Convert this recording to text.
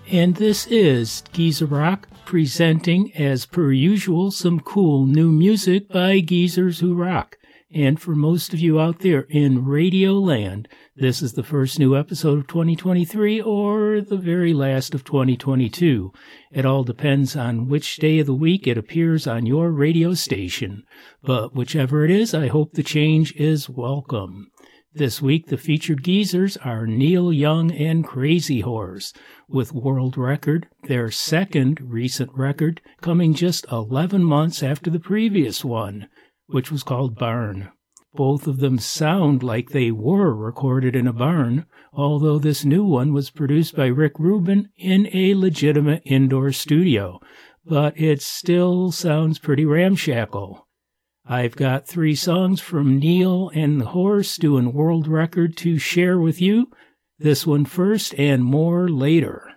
And this is Geezer Rock, presenting, as per usual, some cool new music by Geezers Who Rock. And for most of you out there in Radio Land, this is the first new episode of 2023 or the very last of 2022. It all depends on which day of the week it appears on your radio station. But whichever it is, I hope the change is welcome. This week, the featured geezers are Neil Young and Crazy Horse, with World Record, their second recent record, coming just 11 months after the previous one, which was called Barn. Both of them sound like they were recorded in a barn, although this new one was produced by Rick Rubin in a legitimate indoor studio, but it still sounds pretty ramshackle. I've got 3 songs from Neil and the Horse doing World Record to share with you. This one first and more later.